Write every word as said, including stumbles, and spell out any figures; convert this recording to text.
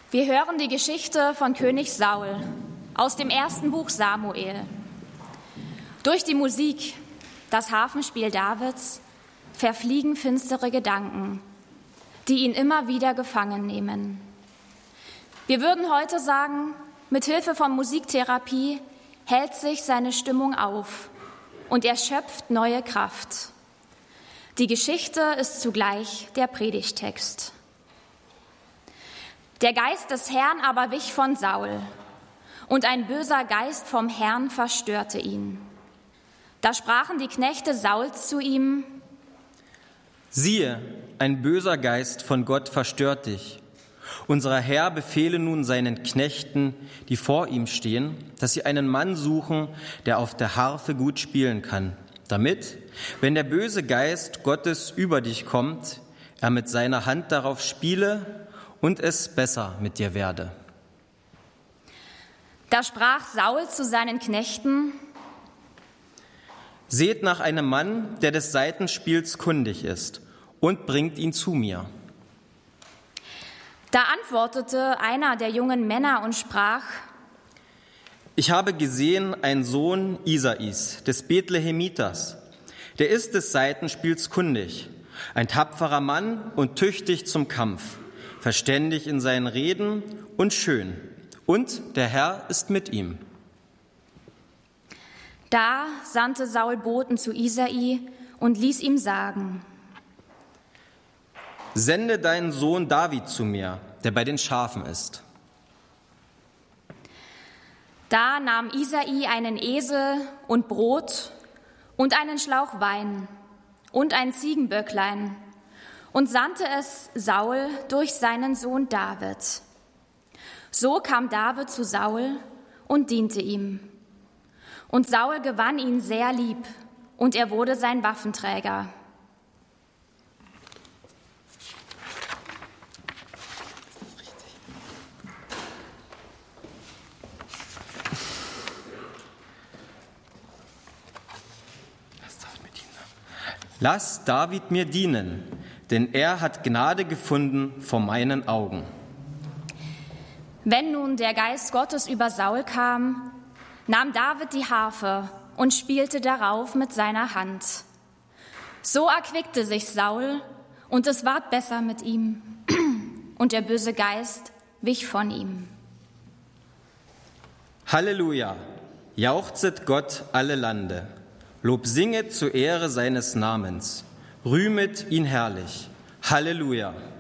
Wir hören die Geschichte von König Saul aus dem ersten Buch Samuel. Durch die Musik, das Harfenspiel Davids, verfliegen finstere Gedanken, die ihn immer wieder gefangen nehmen. Wir würden heute sagen, mit Hilfe von Musiktherapie hält sich seine Stimmung auf und er schöpft neue Kraft. Die Geschichte ist zugleich der Predigttext. Der Geist des Herrn aber wich von Saul, und ein böser Geist vom Herrn verstörte ihn. Da sprachen die Knechte Sauls zu ihm: Siehe, ein böser Geist von Gott verstört dich. Unser Herr befehle nun seinen Knechten, die vor ihm stehen, dass sie einen Mann suchen, der auf der Harfe gut spielen kann, damit, wenn der böse Geist Gottes über dich kommt, er mit seiner Hand darauf spiele und es besser mit dir werde. Da sprach Saul zu seinen Knechten: Seht nach einem Mann, der des Saitenspiels kundig ist, und bringt ihn zu mir. Da antwortete einer der jungen Männer und sprach: Ich habe gesehen einen Sohn Isais, des Bethlehemiters. Der ist des Saitenspiels kundig, ein tapferer Mann und tüchtig zum Kampf, verständig in seinen Reden und schön. Und der Herr ist mit ihm. Da sandte Saul Boten zu Isai und ließ ihm sagen: Sende deinen Sohn David zu mir, der bei den Schafen ist. Da nahm Isai einen Esel und Brot und einen Schlauch Wein und ein Ziegenböcklein und sandte es Saul durch seinen Sohn David. So kam David zu Saul und diente ihm. Und Saul gewann ihn sehr lieb, und er wurde sein Waffenträger. Lass David mir dienen, denn er hat Gnade gefunden vor meinen Augen. Wenn nun der Geist Gottes über Saul kam, nahm David die Harfe und spielte darauf mit seiner Hand. So erquickte sich Saul, und es ward besser mit ihm, und der böse Geist wich von ihm. Halleluja! Jauchzet Gott alle Lande. Lob singet zur Ehre seines Namens. Rühmet ihn herrlich. Halleluja!